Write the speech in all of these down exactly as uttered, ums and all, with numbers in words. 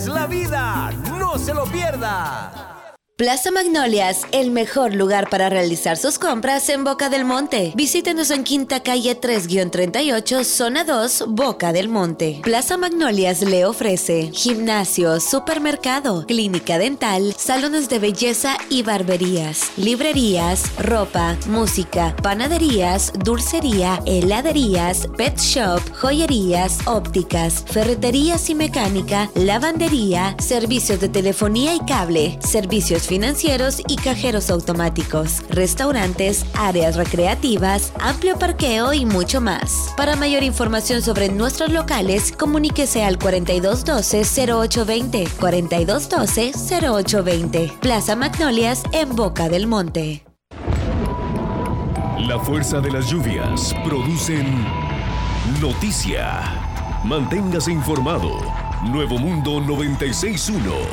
La vida, no se lo pierda. Plaza Magnolias, el mejor lugar para realizar sus compras en Boca del Monte. Visítenos en Quinta Calle tres treinta y ocho, Zona dos, Boca del Monte. Plaza Magnolias le ofrece gimnasio, supermercado, clínica dental, salones de belleza y barberías, librerías, ropa, música, panaderías, dulcería, heladerías, pet shop, joyerías, ópticas, ferreterías y mecánica, lavandería, servicios de telefonía y cable, servicios financieros y cajeros automáticos, restaurantes, áreas recreativas, amplio parqueo y mucho más. Para mayor información sobre nuestros locales, comuníquese al cuarenta y dos doce, cero ocho veinte, cuarenta y dos doce, cero ocho veinte. Plaza Magnolias en Boca del Monte. La fuerza de las lluvias producen noticia. Manténgase informado. Nuevo Mundo noventa y seis punto uno.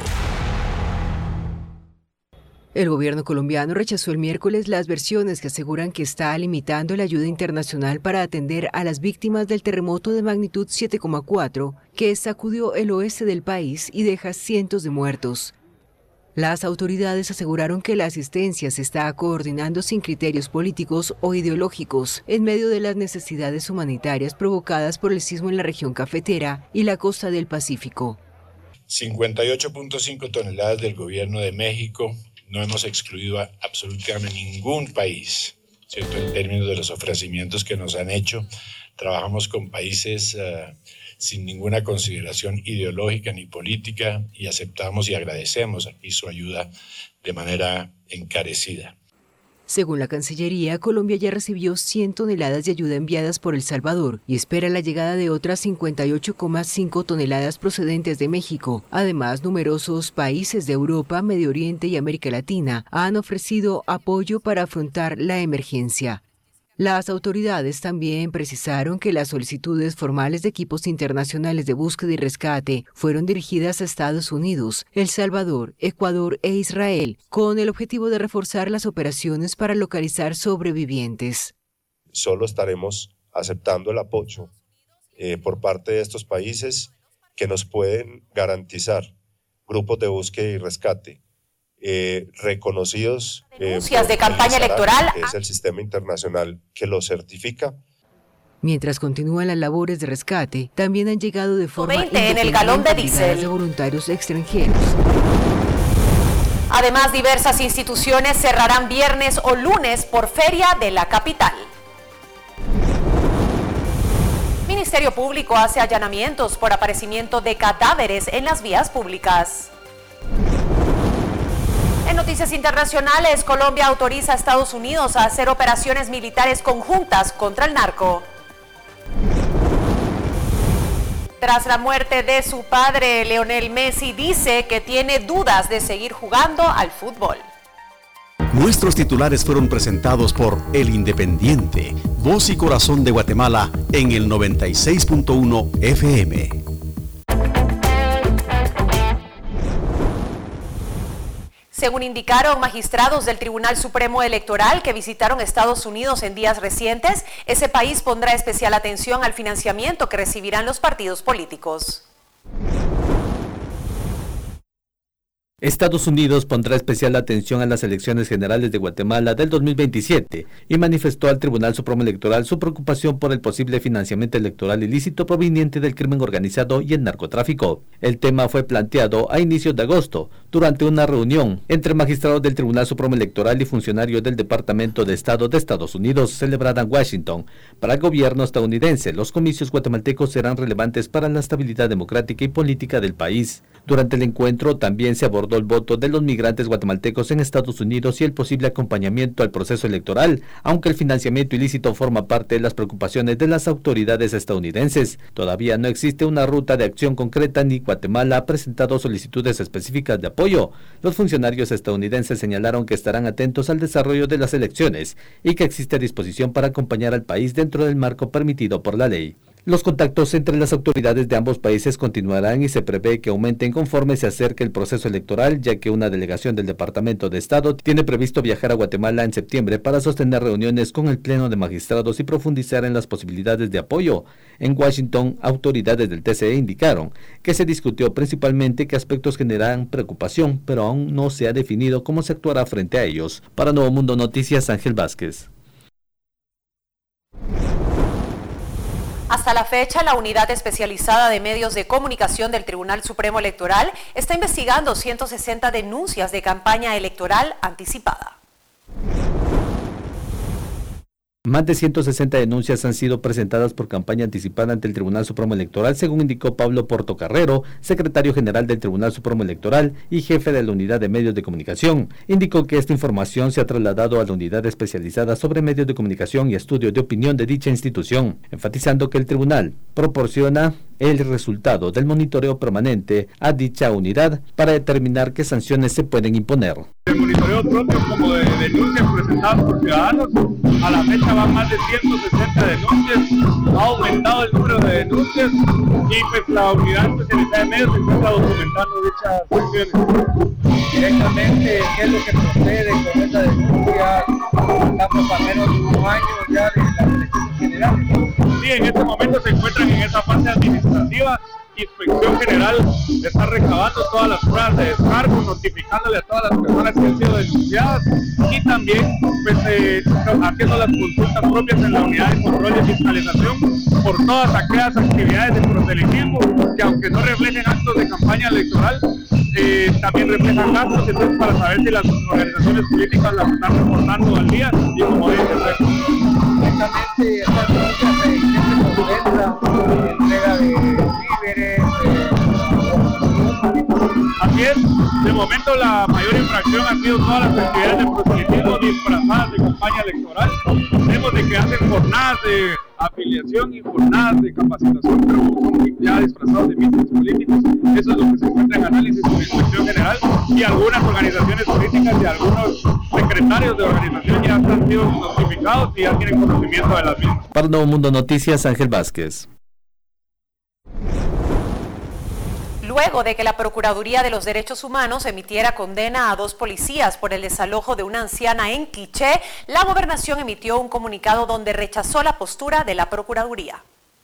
El gobierno colombiano rechazó el miércoles las versiones que aseguran que está limitando la ayuda internacional para atender a las víctimas del terremoto de magnitud siete coma cuatro que sacudió el oeste del país y deja cientos de muertos. Las autoridades aseguraron que la asistencia se está coordinando sin criterios políticos o ideológicos en medio de las necesidades humanitarias provocadas por el sismo en la región cafetera y la costa del Pacífico. cincuenta y ocho punto cinco toneladas del gobierno de México. No hemos excluido a absolutamente ningún país, ¿cierto? En términos de los ofrecimientos que nos han hecho. Trabajamos con países uh, sin ninguna consideración ideológica ni política y aceptamos y agradecemos aquí su ayuda de manera encarecida. Según la Cancillería, Colombia ya recibió cien toneladas de ayuda enviadas por El Salvador y espera la llegada de otras cincuenta y ocho coma cinco toneladas procedentes de México. Además, numerosos países de Europa, Medio Oriente y América Latina han ofrecido apoyo para afrontar la emergencia. Las autoridades también precisaron que las solicitudes formales de equipos internacionales de búsqueda y rescate fueron dirigidas a Estados Unidos, El Salvador, Ecuador e Israel, con el objetivo de reforzar las operaciones para localizar sobrevivientes. Solo estaremos aceptando el apoyo eh, por parte de estos países que nos pueden garantizar grupos de búsqueda y rescate. Eh, reconocidos denuncias eh, de campaña electoral. Es el sistema internacional que lo certifica. Mientras continúan las labores de rescate, también han llegado de forma veinte en el galón de diésel de voluntarios extranjeros. Además, diversas instituciones cerrarán viernes o lunes por feria de la capital. Ministerio Público hace allanamientos por aparecimiento de cadáveres en las vías públicas. En noticias internacionales, Colombia autoriza a Estados Unidos a hacer operaciones militares conjuntas contra el narco. Tras la muerte de su padre, Lionel Messi dice que tiene dudas de seguir jugando al fútbol. Nuestros titulares fueron presentados por El Independiente, voz y corazón de Guatemala en el noventa y seis punto uno F M. Según indicaron magistrados del Tribunal Supremo Electoral que visitaron Estados Unidos en días recientes, ese país pondrá especial atención al financiamiento que recibirán los partidos políticos. Estados Unidos pondrá especial atención a las elecciones generales de Guatemala del dos mil veintisiete y manifestó al Tribunal Supremo Electoral su preocupación por el posible financiamiento electoral ilícito proveniente del crimen organizado y el narcotráfico. El tema fue planteado a inicios de agosto, durante una reunión entre magistrados del Tribunal Supremo Electoral y funcionarios del Departamento de Estado de Estados Unidos, celebrada en Washington. Para el gobierno estadounidense, los comicios guatemaltecos serán relevantes para la estabilidad democrática y política del país. Durante el encuentro también se abordó el voto de los migrantes guatemaltecos en Estados Unidos y el posible acompañamiento al proceso electoral, aunque el financiamiento ilícito forma parte de las preocupaciones de las autoridades estadounidenses. Todavía no existe una ruta de acción concreta ni Guatemala ha presentado solicitudes específicas de apoyo. Los funcionarios estadounidenses señalaron que estarán atentos al desarrollo de las elecciones y que existe disposición para acompañar al país dentro del marco permitido por la ley. Los contactos entre las autoridades de ambos países continuarán y se prevé que aumenten conforme se acerque el proceso electoral, ya que una delegación del Departamento de Estado tiene previsto viajar a Guatemala en septiembre para sostener reuniones con el Pleno de Magistrados y profundizar en las posibilidades de apoyo. En Washington, autoridades del T C E indicaron que se discutió principalmente qué aspectos generan preocupación, pero aún no se ha definido cómo se actuará frente a ellos. Para Nuevo Mundo Noticias, Ángel Vázquez. Hasta la fecha, la Unidad Especializada de Medios de Comunicación del Tribunal Supremo Electoral está investigando ciento sesenta denuncias de campaña electoral anticipada. Más de ciento sesenta denuncias han sido presentadas por campaña anticipada ante el Tribunal Supremo Electoral, según indicó Pablo Portocarrero, secretario general del Tribunal Supremo Electoral y jefe de la Unidad de Medios de Comunicación. Indicó que esta información se ha trasladado a la Unidad Especializada sobre Medios de Comunicación y Estudio de Opinión de dicha institución, enfatizando que el Tribunal proporciona el resultado del monitoreo permanente a dicha unidad para determinar qué sanciones se pueden imponer. El monitoreo propio como de denuncias presentadas por ciudadanos, a la fecha van más de ciento sesenta denuncias, ha aumentado el número de denuncias y pues la unidad especializada de medios se encuentra documentando dichas acciones. Directamente, ¿qué es lo que procede con esta denuncia? Estamos a menos de un año ya de las elecciones generales. Sí, en este momento se encuentran en esa fase administrativa. Inspección General está recabando todas las pruebas de descargo, notificándole a todas las personas que han sido denunciadas y también pues, eh, haciendo las consultas propias en la unidad de control y fiscalización por todas aquellas actividades de proselitismo que aunque no reflejen actos de campaña electoral, eh, también reflejan actos, entonces para saber si las organizaciones políticas las están reportando al día y como debe ser. Exactamente, estas denuncias se encuentran entrega de víveres. Así es, de momento la mayor infracción ha sido todas las actividades de proselitismo disfrazadas de campaña electoral. Vemos de que hacen jornadas de afiliación y jornadas de capacitación, pero son ya disfrazados de mítines políticos. Eso es lo que se encuentra en análisis con la Inspección General y algunas organizaciones políticas y algunos secretarios de organización ya han sido notificados y ya tienen conocimiento de las mismas. Para Nuevo Mundo Noticias, Ángel Vázquez. Luego de que la Procuraduría de los Derechos Humanos emitiera condena a dos policías por el desalojo de una anciana en Quiché, la Gobernación emitió un comunicado donde rechazó la postura de la Procuraduría.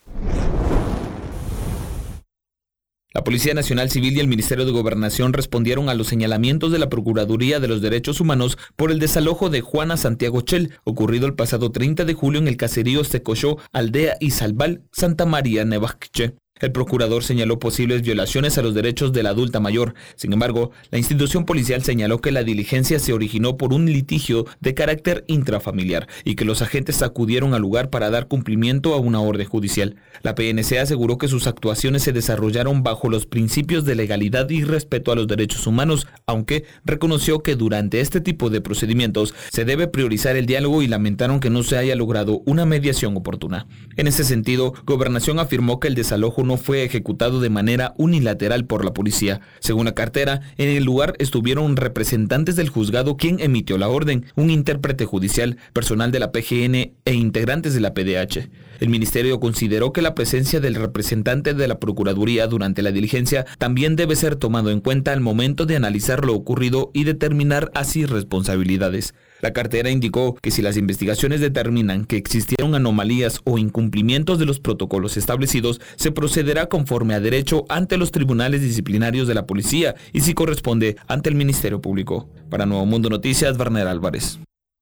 La Policía Nacional Civil y el Ministerio de Gobernación respondieron a los señalamientos de la Procuraduría de los Derechos Humanos por el desalojo de Juana Santiago Chel, ocurrido el pasado treinta de julio en el caserío Secochó, Aldea Izalbal, Santa María, Nevaquiché. El procurador señaló posibles violaciones a los derechos de la adulta mayor. Sin embargo, la institución policial señaló que la diligencia se originó por un litigio de carácter intrafamiliar y que los agentes acudieron al lugar para dar cumplimiento a una orden judicial. La P N C aseguró que sus actuaciones se desarrollaron bajo los principios de legalidad y respeto a los derechos humanos, aunque reconoció que durante este tipo de procedimientos se debe priorizar el diálogo y lamentaron que no se haya logrado una mediación oportuna. En ese sentido, Gobernación afirmó que el desalojo no fue ejecutado de manera unilateral por la policía. Según la cartera, en el lugar estuvieron representantes del juzgado quien emitió la orden, un intérprete judicial, personal de la P G N e integrantes de la P D H. El ministerio consideró que la presencia del representante de la Procuraduría durante la diligencia también debe ser tomado en cuenta al momento de analizar lo ocurrido y determinar así responsabilidades. La cartera indicó que si las investigaciones determinan que existieron anomalías o incumplimientos de los protocolos establecidos, se procederá conforme a derecho ante los tribunales disciplinarios de la policía y si corresponde ante el Ministerio Público. Para Nuevo Mundo Noticias, Werner Álvarez.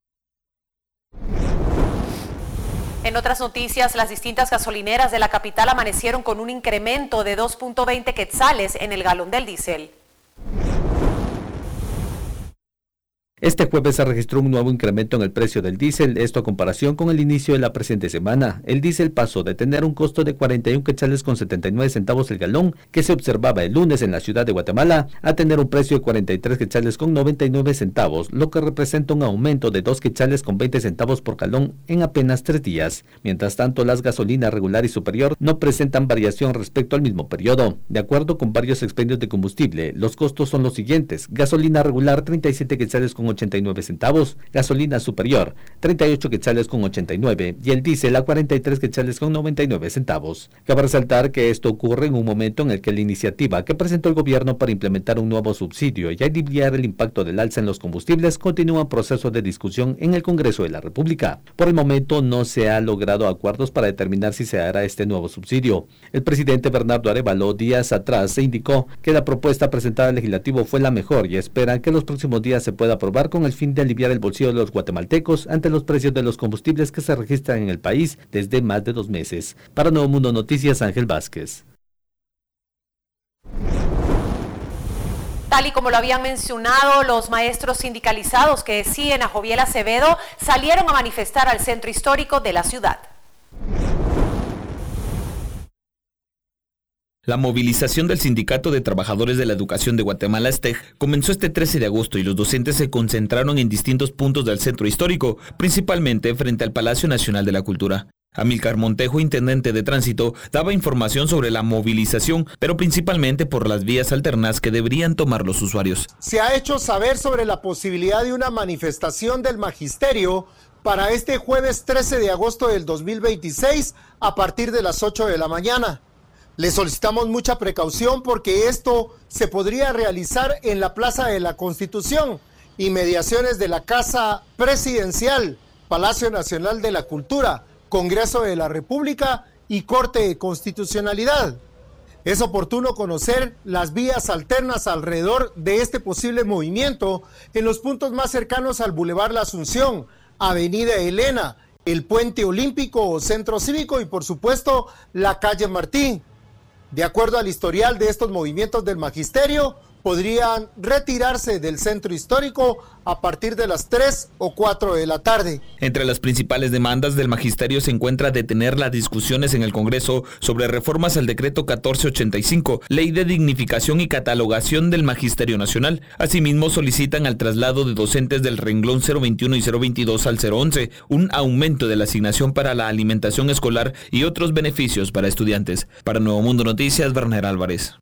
En otras noticias, las distintas gasolineras de la capital amanecieron con un incremento de dos punto veinte quetzales en el galón del diésel. Este jueves se registró un nuevo incremento en el precio del diésel, esto a comparación con el inicio de la presente semana. El diésel pasó de tener un costo de cuarenta y un quetzales con setenta y nueve centavos el galón, que se observaba el lunes en la ciudad de Guatemala, a tener un precio de cuarenta y tres quetzales con noventa y nueve centavos, lo que representa un aumento de dos quetzales con veinte centavos por galón en apenas tres días. Mientras tanto, las gasolinas regular y superior no presentan variación respecto al mismo periodo. De acuerdo con varios expendios de combustible, los costos son los siguientes: gasolina regular treinta y siete quetzales con ochenta y nueve centavos, gasolina superior treinta y ocho quetzales con ochenta y nueve y el diésel a cuarenta y tres quetzales con noventa y nueve centavos. Cabe resaltar que esto ocurre en un momento en el que la iniciativa que presentó el gobierno para implementar un nuevo subsidio y aliviar el impacto del alza en los combustibles continúa en proceso de discusión en el Congreso de la República. Por el momento no se ha logrado acuerdos para determinar si se hará este nuevo subsidio. El presidente Bernardo Arévalo días atrás se indicó que la propuesta presentada al legislativo fue la mejor y esperan que en los próximos días se pueda aprobar con el fin de aliviar el bolsillo de los guatemaltecos ante los precios de los combustibles que se registran en el país desde más de dos meses. Para Nuevo Mundo Noticias, Ángel Vázquez. Tal y como lo habían mencionado, los maestros sindicalizados que siguen a Joviel Acevedo salieron a manifestar al centro histórico de la ciudad. La movilización del Sindicato de Trabajadores de la Educación de Guatemala, S T E G, comenzó este trece de agosto y los docentes se concentraron en distintos puntos del centro histórico, principalmente frente al Palacio Nacional de la Cultura. Amílcar Montejo, intendente de Tránsito, daba información sobre la movilización, pero principalmente por las vías alternas que deberían tomar los usuarios. Se ha hecho saber sobre la posibilidad de una manifestación del magisterio para este jueves trece de agosto del dos mil veintiséis a partir de las ocho de la mañana. Le solicitamos mucha precaución porque esto se podría realizar en la Plaza de la Constitución, inmediaciones de la Casa Presidencial, Palacio Nacional de la Cultura, Congreso de la República y Corte de Constitucionalidad. Es oportuno conocer las vías alternas alrededor de este posible movimiento en los puntos más cercanos al Boulevard La Asunción, Avenida Elena, el Puente Olímpico o Centro Cívico y por supuesto la Calle Martín. De acuerdo al historial de estos movimientos del magisterio, podrían retirarse del centro histórico a partir de las tres o cuatro de la tarde. Entre las principales demandas del magisterio se encuentra detener las discusiones en el Congreso sobre reformas al decreto catorce ochenta y cinco, ley de dignificación y catalogación del Magisterio Nacional. Asimismo solicitan al traslado de docentes del renglón cero veintiuno y cero veintidós al cero once, un aumento de la asignación para la alimentación escolar y otros beneficios para estudiantes. Para Nuevo Mundo Noticias, Werner Álvarez.